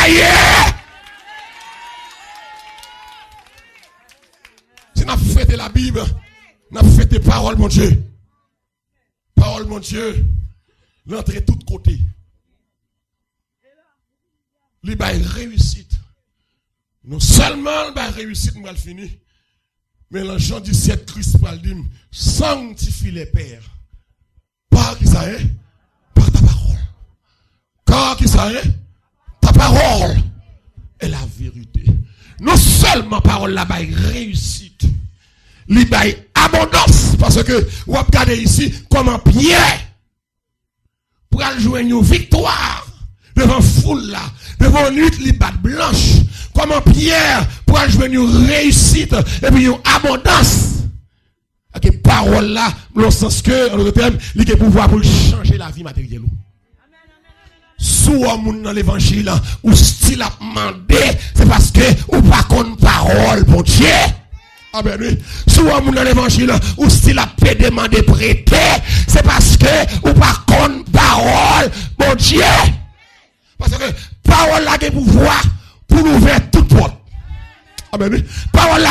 bagaille. Si nous fêtons la Bible, nous fêtons parole, mon Dieu. Parole, mon Dieu. L'entrée de tous côtés. Il y a une réussite. Non seulement il y a une réussite, nous allons finir. Mais dans Jean 17, Christ va dire, sanctifie les pères. Par qui ça est? Par ta parole. Car qui ça est? Ta parole est la vérité. Non seulement parole là-bas est réussite. Il y a abondance. Parce que, vous regardez ici, comment Pierre, pour aller jouer une victoire, devant foule là, devant une lutte li bat blanche, comment Pierre pour jouer une réussite et puis une abondance. Avec parole là, dans le sens que, en d'autres termes, il a pouvoir pour changer la vie matérielle. Sous monde dans l'évangile, ou style a demandé, c'est parce que ou pas qu'on parole, bon Dieu. Ah ben oui, sous monde dans l'évangile, ou style a demandé prêter, c'est parce que ou pas qu'on parole, bon Dieu. Parce que parole là de pouvoir pour ouvrir toute porte. Ah ben oui, parole là